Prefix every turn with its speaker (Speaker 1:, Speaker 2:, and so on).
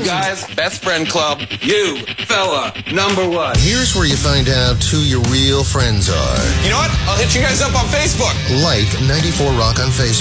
Speaker 1: Guys, best friend club, you, fella, number one.
Speaker 2: Here's where you find out who your real friends are.
Speaker 1: You know what? I'll hit you guys up on Facebook.
Speaker 2: Like 94 Rock on Facebook.